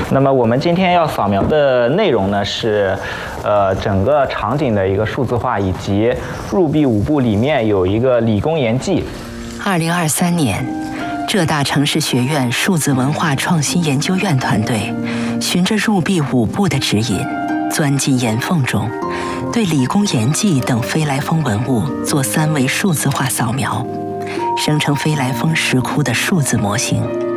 那么我们今天要扫描的内容呢是，整个场景的一个数字化，以及入壁5部里面有一个理工研记。 2023年，浙大城市学院数字文化创新研究院团队循着入壁5部的指引，钻进岩缝中，对理工研记等飞来峰文物做3维数字化扫描，生成飞来峰石窟的数字模型。